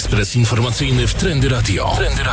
Ekspres informacyjny w Trendy Radio.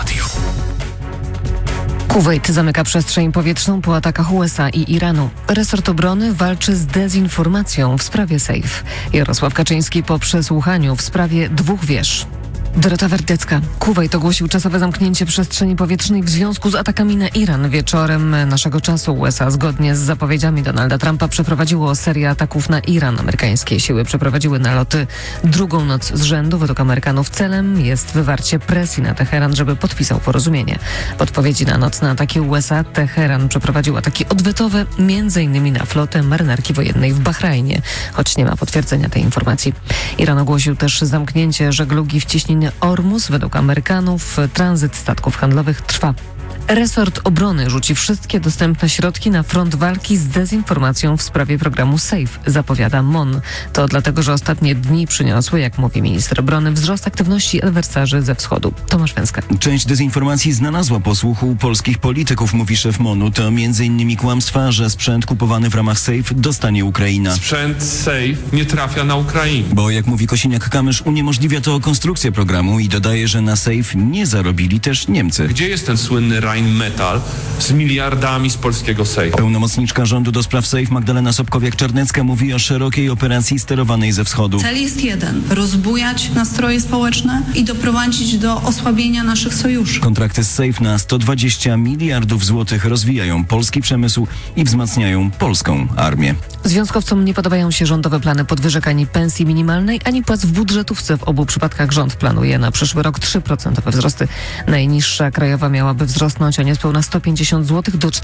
Kuwejt zamyka przestrzeń powietrzną po atakach USA i Iranu. Resort obrony walczy z dezinformacją w sprawie SAFE. Jarosław Kaczyński po przesłuchaniu w sprawie 2 wież. Dorota Werdecka. Kuwejt ogłosił czasowe zamknięcie przestrzeni powietrznej w związku z atakami na Iran. Wieczorem naszego czasu USA zgodnie z zapowiedziami Donalda Trumpa przeprowadziło serię ataków na Iran. Amerykańskie siły przeprowadziły naloty drugą noc z rzędu. Według Amerykanów celem jest wywarcie presji na Teheran, żeby podpisał porozumienie. W odpowiedzi na nocne ataki USA Teheran przeprowadził ataki odwetowe m.in. na flotę marynarki wojennej w Bahrajnie, choć nie ma potwierdzenia tej informacji. Iran ogłosił też zamknięcie żeglugi w cieśninie Ormus. Według Amerykanów tranzyt statków handlowych trwa. Resort obrony rzuci wszystkie dostępne środki na front walki z dezinformacją w sprawie programu SAFE, zapowiada MON. To dlatego, że ostatnie dni przyniosły, jak mówi minister obrony, wzrost aktywności adwersarzy ze wschodu. Tomasz Węska. Część dezinformacji znalazła posłuch u polskich polityków, mówi szef MON-u. To m.in. kłamstwa, że sprzęt kupowany w ramach SAFE dostanie Ukraina. Sprzęt SAFE nie trafia na Ukrainę. Bo jak mówi Kosiniak-Kamysz, uniemożliwia to konstrukcję programu i dodaje, że na SAFE nie zarobili też Niemcy. Gdzie jest ten słynny Rheinmetall z miliardami z polskiego SAFE? Pełnomocniczka rządu do spraw SAFE Magdalena Sobkowiak-Czarnecka mówi o szerokiej operacji sterowanej ze wschodu. Cel jest jeden: rozbujać nastroje społeczne i doprowadzić do osłabienia naszych sojuszy. Kontrakty z SAFE na 120 miliardów złotych rozwijają polski przemysł i wzmacniają polską armię. Związkowcom nie podobają się rządowe plany podwyżek ani pensji minimalnej, ani płac w budżetówce. W obu przypadkach rząd planuje na przyszły rok 3% wzrosty. Najniższa krajowa miałaby wzrosnąć o niespełna 150 zł do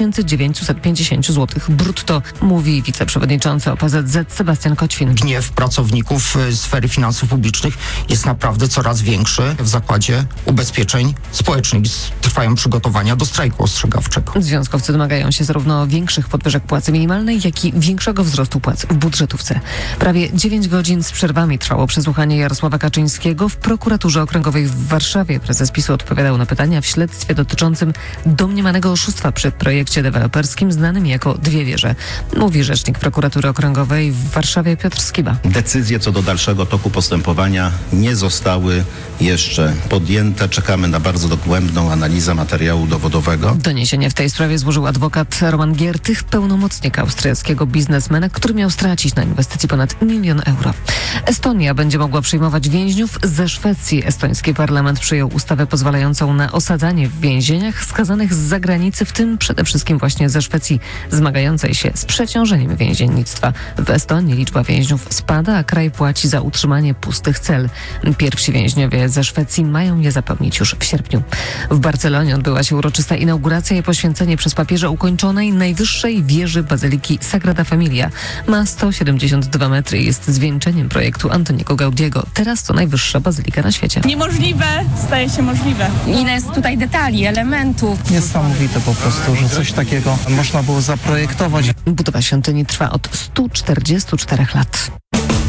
4950 zł brutto, mówi wiceprzewodniczący OPZZ Sebastian Koćwin. Gniew pracowników sfery finansów publicznych jest naprawdę coraz większy. W Zakładzie Ubezpieczeń Społecznych trwają przygotowania do strajku ostrzegawczego. Związkowcy domagają się zarówno większych podwyżek płacy minimalnej, jak i większego wzrostu płac w budżetówce. Prawie 9 godzin z przerwami trwało przesłuchanie Jarosława Kaczyńskiego w prokuraturze okręgowej w Warszawie. Prezes PiS-u odpowiadał na pytania w śledztwie dotyczącym domniemanego oszustwa przy projekcie deweloperskim znanym jako 2 wieże, mówi rzecznik prokuratury okręgowej w Warszawie Piotr Skiba. Decyzje co do dalszego toku postępowania nie zostały jeszcze podjęte. Czekamy na bardzo dogłębną analizę materiału dowodowego. Doniesienie w tej sprawie złożył adwokat Roman Giertych, pełnomocnik austriackiego biznesmena, który miał stracić na inwestycji ponad 1 000 000 euro. Estonia będzie mogła przyjmować więźniów ze Szwecji. Estoński parlament przyjął ustawę pozwalającą na osadzanie w więzieniach skazanych z zagranicy, w tym przede wszystkim właśnie ze Szwecji, zmagającej się z przeciążeniem więziennictwa. W Estonii liczba więźniów spada, a kraj płaci za utrzymanie pustych cel. Pierwsi więźniowie ze Szwecji mają je zapełnić już w sierpniu. W Barcelonie odbyła się uroczysta inauguracja i poświęcenie przez papieża ukończonej najwyższej wieży bazyliki Sagrada Familia. Ma 172 metry i jest zwieńczeniem projektu Antoniego Gaudiego. Teraz to najwyższa bazylika na świecie. Niemożliwe staje się możliwe. Ile jest tutaj detali, elementów. Niesamowite po prostu, że coś takiego można było zaprojektować. Budowa świątyni trwa od 144 lat.